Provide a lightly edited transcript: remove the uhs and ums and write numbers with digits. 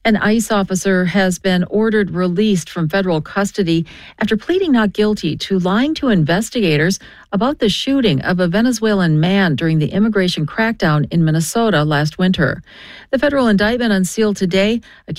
An ICE officer has been ordered released from federal custody after pleading not guilty to lying to investigators about the shooting of a Venezuelan man during the immigration crackdown in Minnesota last winter. The federal indictment unsealed today